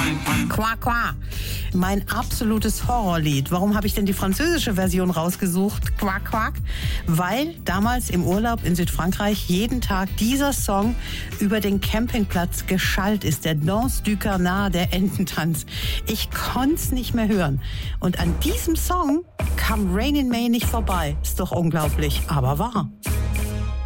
Quack, quack. Mein absolutes Horrorlied. Warum habe ich denn die französische Version rausgesucht? Quack, quack. Weil damals im Urlaub in Südfrankreich jeden Tag dieser Song über den Campingplatz geschallt ist. Der Danse du Canard, der Ententanz. Ich konnte es nicht mehr hören. Und an diesem Song kam Rain in May nicht vorbei. Ist doch unglaublich, aber wahr.